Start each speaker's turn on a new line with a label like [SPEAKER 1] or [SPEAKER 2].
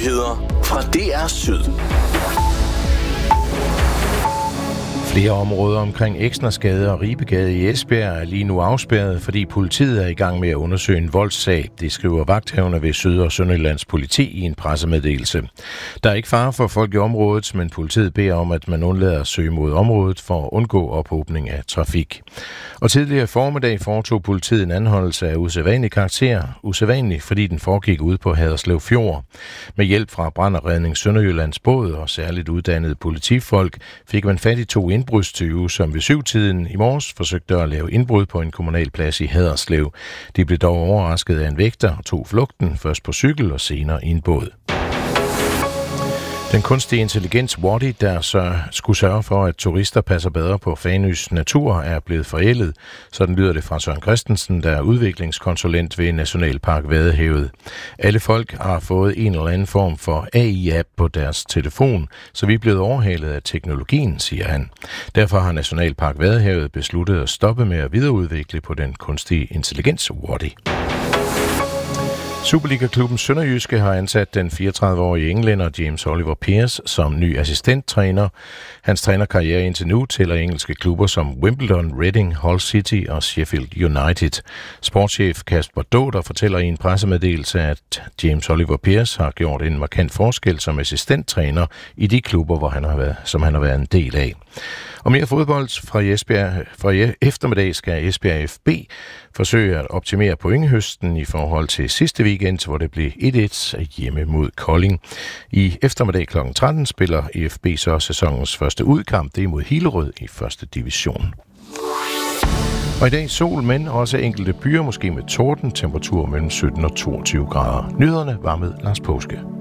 [SPEAKER 1] Nyheder fra DR Syd.
[SPEAKER 2] Flere områder omkring Eksnersgade og Ribegade i Esbjerg er lige nu afspærret, fordi politiet er i gang med at undersøge en voldssag. Det skriver vagthavende ved Syd- og Sønderjyllands politi i en pressemeddelelse. Der er ikke fare for folk i området, men politiet beder om, at man undlader at søge mod området for at undgå ophobning af trafik. Og tidligere formiddag foretog politiet en anholdelse af usædvanlig karakter. Usædvanlig, fordi den foregik ude på Haderslev Fjord. Med hjælp fra Brand og Redning Sønderjyllands båd og særligt uddannede politifolk fik man fat i 2 indbrudstyve, som ved 7-tiden i morges forsøgte at lave indbrud på en kommunal plads i Haderslev. De blev dog overrasket af en vægter og tog flugten, først på cykel og senere i en båd. Den kunstige intelligens Wadi, der skulle sørge for, at turister passer bedre på Fanøs natur, er blevet forældet. Sådan lyder det fra Søren Christensen, der er udviklingskonsulent ved Nationalpark Vadehavet. Alle folk har fået en eller anden form for AI-app på deres telefon, så vi er blevet overhalet af teknologien, siger han. Derfor har Nationalpark Vadehavet besluttet at stoppe med at videreudvikle på den kunstige intelligens Wadi. Superliga-klubben Sønderjyske har ansat den 34-årige englænder James Oliver Pearce som ny assistenttræner. Hans trænerkarriere indtil nu tæller engelske klubber som Wimbledon, Reading, Hull City og Sheffield United. Sportschef Kasper Dåder fortæller i en pressemeddelelse, at James Oliver Pearce har gjort en markant forskel som assistenttræner i de klubber, som han har været en del af. Og mere fodbold fra Esbjerg. Fra eftermiddag skal Esbjerg FB forsøge at optimere pointhøsten i forhold til sidste weekend, hvor det blev 1-1 hjemme mod Kolding. I eftermiddag kl. 13 spiller FB så sæsonens første udkamp. Det er mod Hillerød i første division. Og i dag sol, men også enkelte byer, måske med torden, temperatur mellem 17 og 22 grader. Nyhederne var med Lars Påske.